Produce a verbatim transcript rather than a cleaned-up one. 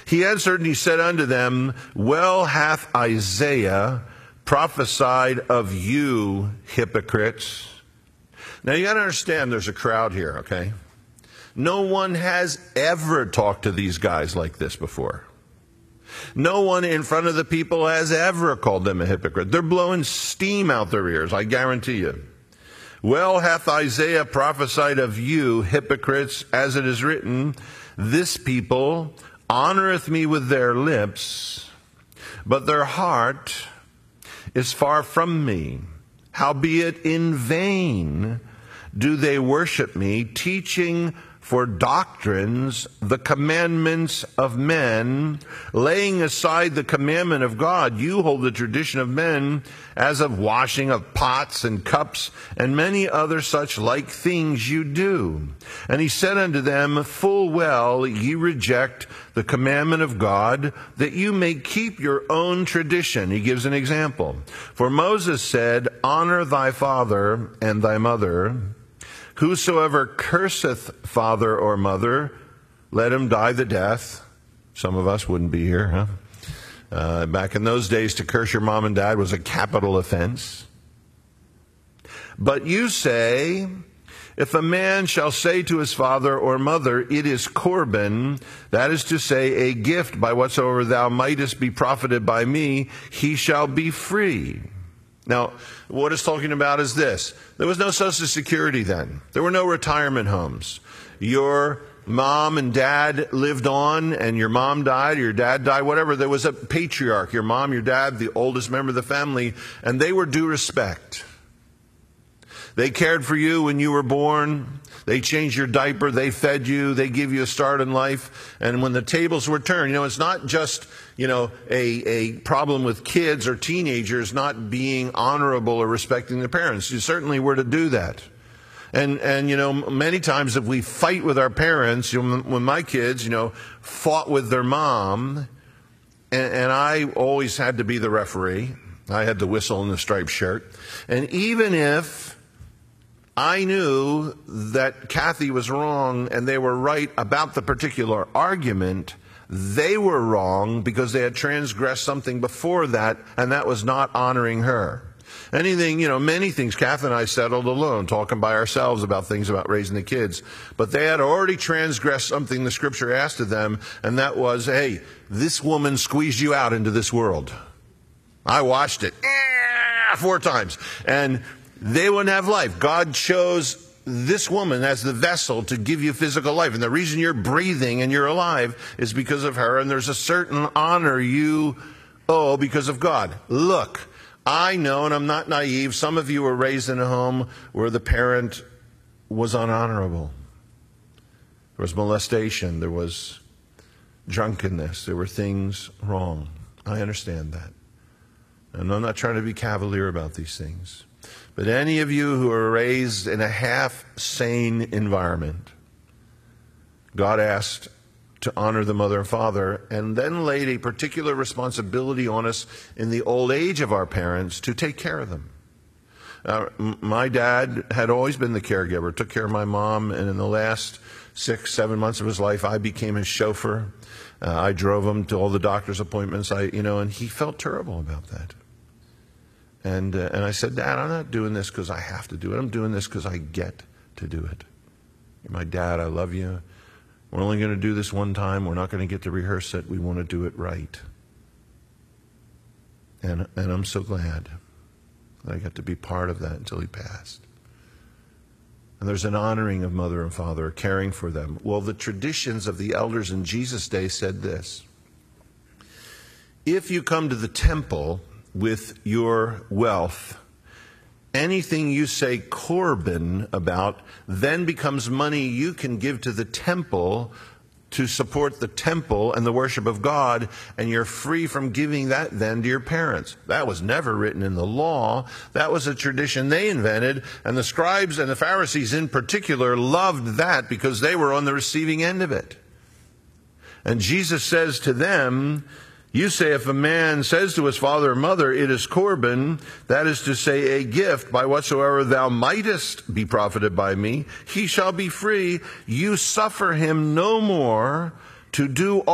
He answered and he said unto them, Well hath Isaiah prophesied of you, hypocrites. Now you got to understand there's a crowd here, okay? No one has ever talked to these guys like this before. No one in front of the people has ever called them a hypocrite. They're blowing steam out their ears, I guarantee you. Well hath Isaiah prophesied of you, hypocrites, as it is written, This people honoreth me with their lips, but their heart is far from me. Howbeit in vain do they worship me, teaching for doctrines the commandments of men, laying aside the commandment of God. You hold the tradition of men as of washing of pots and cups, and many other such like things you do. And he said unto them, Full well ye reject the commandment of God, that you may keep your own tradition. He gives an example. For Moses said, Honor thy father and thy mother. Whosoever curseth father or mother, let him die the death. Some of us wouldn't be here, huh? Uh, back in those days, to curse your mom and dad was a capital offense. But you say, if a man shall say to his father or mother, It is Corban, that is to say, a gift by whatsoever thou mightest be profited by me, he shall be free. Now, what it's talking about is this. There was no Social Security then. There were no retirement homes. Your mom and dad lived on, and your mom died, or your dad died, whatever. There was a patriarch, your mom, your dad, the oldest member of the family, and they were due respect. They cared for you when you were born. They changed your diaper. They fed you. They give you a start in life. And when the tables were turned, you know, it's not just, you know, a, a problem with kids or teenagers not being honorable or respecting their parents. You certainly were to do that. And, and you know, many times if we fight with our parents, you know, when my kids, you know, fought with their mom, and, and I always had to be the referee. I had the whistle and the striped shirt. And even if I knew that Kathy was wrong and they were right about the particular argument, they were wrong because they had transgressed something before that, and that was not honoring her. Anything, you know, many things Kathy and I settled alone, talking by ourselves about things about raising the kids. But they had already transgressed something the scripture asked of them, and that was, hey, this woman squeezed you out into this world. I watched it four times. And they wouldn't have life. God chose this woman as the vessel to give you physical life. And the reason you're breathing and you're alive is because of her. And there's a certain honor you owe because of God. Look, I know, and I'm not naive, some of you were raised in a home where the parent was unhonorable. There was molestation. There was drunkenness. There were things wrong. I understand that. And I'm not trying to be cavalier about these things. But any of you who are raised in a half-sane environment, God asked to honor the mother and father, and then laid a particular responsibility on us in the old age of our parents to take care of them. Uh, my dad had always been the caregiver, took care of my mom, and in the last six, seven months of his life, I became his chauffeur. Uh, I drove him to all the doctor's appointments, I, you know, and he felt terrible about that. And, uh, and I said, Dad, I'm not doing this because I have to do it. I'm doing this because I get to do it. You're my dad. I love you. We're only going to do this one time. We're not going to get to rehearse it. We want to do it right. And, and I'm so glad that I got to be part of that until he passed. And there's an honoring of mother and father, caring for them. Well, the traditions of the elders in Jesus' day said this. If you come to the temple with your wealth, anything you say Corban about then becomes money you can give to the temple to support the temple and the worship of God, and you're free from giving that then to your parents. That was never written in the law. That was a tradition they invented, and the scribes and the Pharisees in particular loved that because they were on the receiving end of it. And Jesus says to them, you say if a man says to his father or mother, it is Corban, that is to say a gift, by whatsoever thou mightest be profited by me, he shall be free. You suffer him no more to do all